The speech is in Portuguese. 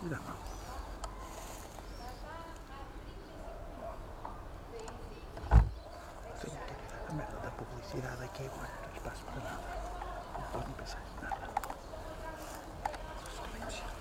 publicidad. La merda de publicidade aqui agora não espaço para nada. Não pode pensar em nada. Silêncio.